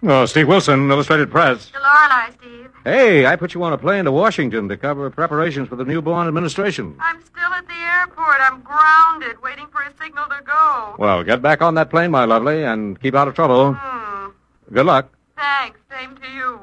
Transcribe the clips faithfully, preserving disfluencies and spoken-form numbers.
Oh, Steve Wilson, Illustrated Press. To Lorelei, Steve. Hey, I put you on a plane to Washington to cover preparations for the new Bourne administration. I'm still at the airport. I'm grounded, waiting for a signal to go. Well, get back on that plane, my lovely, and keep out of trouble. Hmm. Good luck. Thanks. Same to you.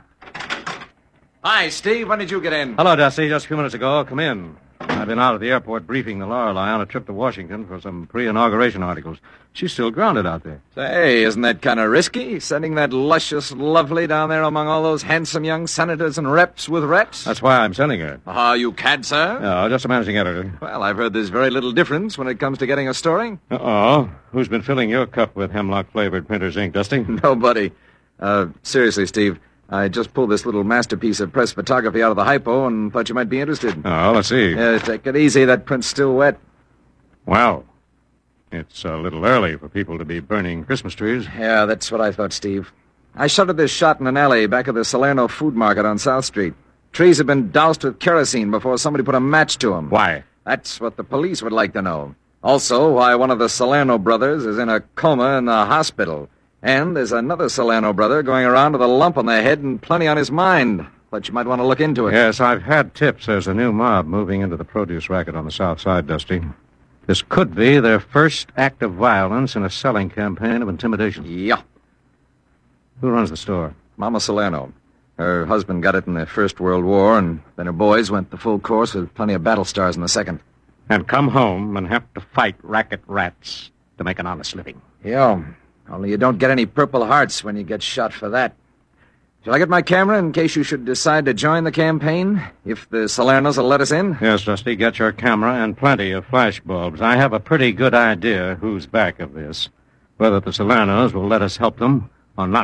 Hi, Steve. When did you get in? Hello, Dusty. Just a few minutes ago. Come in. I've been out at the airport briefing the Lorelei on a trip to Washington for some pre-inauguration articles. She's still grounded out there. Say, isn't that kind of risky, sending that luscious lovely down there among all those handsome young senators and reps with reps? That's why I'm sending her. Ah, you can't, sir? No, just a managing editor. Well, I've heard there's very little difference when it comes to getting a story. Uh-oh. Who's been filling your cup with hemlock-flavored printer's ink, Dusty? Nobody. Uh, seriously, Steve, I just pulled this little masterpiece of press photography out of the hypo and thought you might be interested. Oh, let's see. Yeah, take it easy. That print's still wet. Well, it's a little early for people to be burning Christmas trees. Yeah, that's what I thought, Steve. I shot at this shot in an alley back of the Salerno Food Market on South Street. Trees had been doused with kerosene before somebody put a match to them. Why? That's what the police would like to know. Also, why one of the Salerno brothers is in a coma in the hospital. And there's another Salerno brother going around with a lump on the head and plenty on his mind. Thought you might want to look into it. Yes, I've had tips there's a new mob moving into the produce racket on the south side, Dusty. This could be their first act of violence in a selling campaign of intimidation. Yeah. Who runs the store? Mama Salerno. Her husband got it in the First World War, and then her boys went the full course with plenty of battle stars in the Second. And come home and have to fight racket rats to make an honest living. Yeah. Only you don't get any Purple Hearts when you get shot for that. Shall I get my camera in case you should decide to join the campaign? If the Salernos will let us in? Yes, Dusty, get your camera and plenty of flash bulbs. I have a pretty good idea who's back of this. Whether the Salernos will let us help them or not.